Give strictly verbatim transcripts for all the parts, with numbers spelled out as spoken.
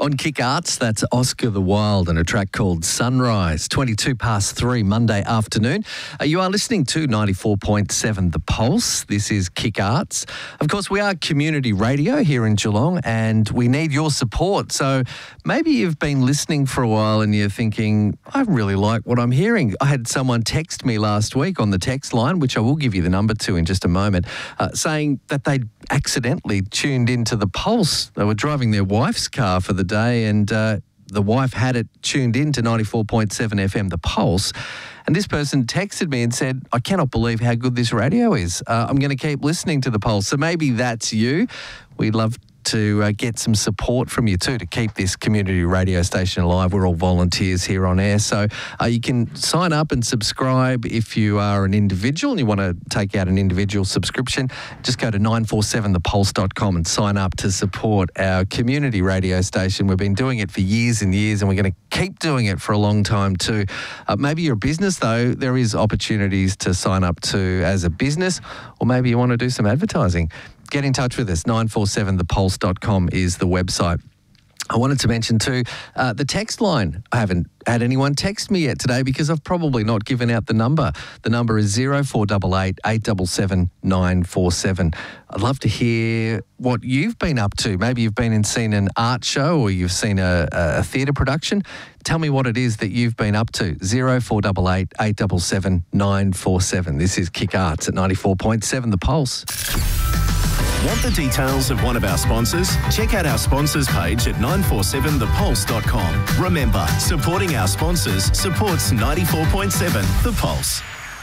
On Kick Arts, that's Oscar the Wild and a track called Sunrise, twenty-two past three Monday afternoon. Uh, you are listening to ninety-four point seven The Pulse. This is Kick Arts. Of course, we are community radio here in Geelong and we need your support. So maybe you've been listening for a while and you're thinking, I really like what I'm hearing. I had someone text me last week on the text line, which I will give you the number to in just a moment, uh, saying that they'd accidentally tuned into The Pulse. They were driving their wife's car for the day and uh, the wife had it tuned in to ninety-four point seven F M The Pulse, and this person texted me and said, I cannot believe how good this radio is. Uh, I'm going to keep listening to The Pulse. So maybe that's you. We'd love to uh, get some support from you too to keep this community radio station alive. We're all volunteers here on air, so uh, you can sign up and subscribe if you are an individual and you want to take out an individual subscription. Just go to nine four seven the pulse dot com and sign up to support our community radio station. We've been doing it for years and years and we're going to keep doing it for a long time too. Uh, maybe you're a business though, there is opportunities to sign up to as a business, or maybe you want to do some advertising. Get in touch with us. nine four seven the pulse dot com is the website. I wanted to mention too, uh, the text line. I haven't had anyone text me yet today because I've probably not given out the number. The number is zero four eight eight, eight seven seven, nine four seven. I'd love to hear what you've been up to. Maybe you've been and seen an art show or you've seen a, a theatre production. Tell me what it is that you've been up to. zero four eight eight, eight seven seven, nine four seven. This is Kick Arts at ninety-four point seven The Pulse. Want the details of one of our sponsors? Check out our sponsors page at nine four seven the pulse dot com. Remember, supporting our sponsors supports ninety-four point seven The Pulse.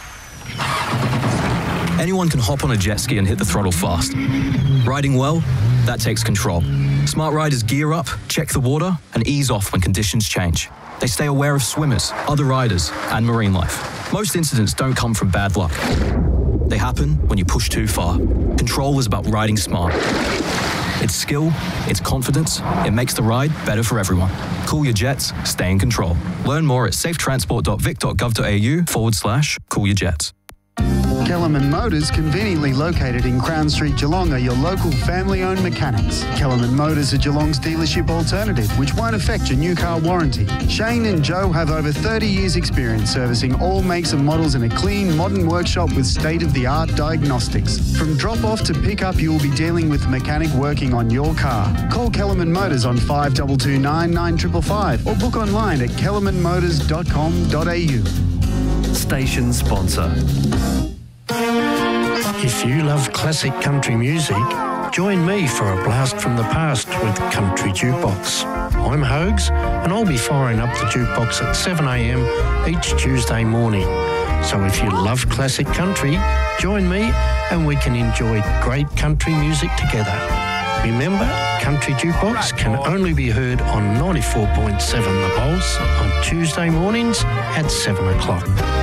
Anyone can hop on a jet ski and hit the throttle fast. Riding well, that takes control. Smart riders gear up, check the water, and ease off when conditions change. They stay aware of swimmers, other riders, and marine life. Most incidents don't come from bad luck. They happen when you push too far. Control is about riding smart. It's skill, it's confidence, it makes the ride better for everyone. Cool your jets, stay in control. Learn more at safetransport.vic.gov.au forward slash cool your jets. Kellerman Motors, conveniently located in Crown Street, Geelong, are your local family-owned mechanics. Kellerman Motors are Geelong's dealership alternative, which won't affect your new car warranty. Shane and Joe have over thirty years' experience servicing all makes and models in a clean, modern workshop with state-of-the-art diagnostics. From drop-off to pick-up, you will be dealing with the mechanic working on your car. Call Kellerman Motors on five two two nine, nine five five five or book online at kellerman motors dot com dot a u. Station sponsor. If you love classic country music, join me for a blast from the past with Country Jukebox. I'm Hogs, and I'll be firing up the jukebox at seven a m each Tuesday morning. So if you love classic country, join me and we can enjoy great country music together. Remember, Country Jukebox can only be heard on ninety-four point seven The Pulse on Tuesday mornings at seven o'clock.